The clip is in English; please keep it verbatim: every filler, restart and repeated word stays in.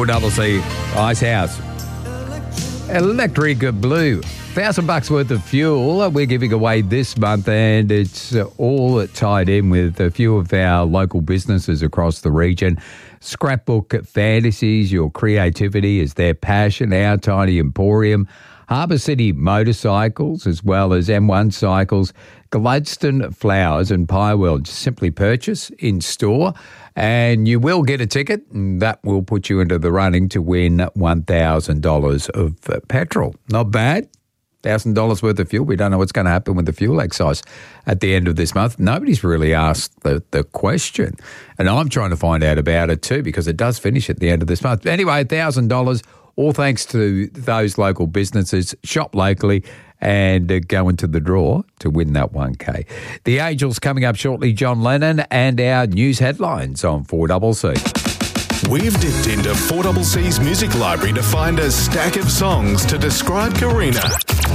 four C C Ice House. Electric Blue. Thousand bucks worth of fuel we're giving away this month, and it's all tied in with a few of our local businesses across the region. Scrapbook Fantasies, your creativity is their passion. Our Tiny Emporium, Harbour City Motorcycles, as well as M one Cycles, Gladstone Flowers and Pie World. Simply purchase in store and you will get a ticket, and that will put you into the running to win one thousand dollars of petrol. Not bad. one thousand dollars worth of fuel. We don't know what's going to happen with the fuel excise at the end of this month. Nobody's really asked the, the question. And I'm trying to find out about it too, because it does finish at the end of this month. Anyway, one thousand dollars, all thanks to those local businesses. Shop locally and uh, go into the draw to win that one K. The Angels coming up shortly, John Lennon, and our news headlines on four C C. We've dipped into four C C's music library to find a stack of songs to describe Karina.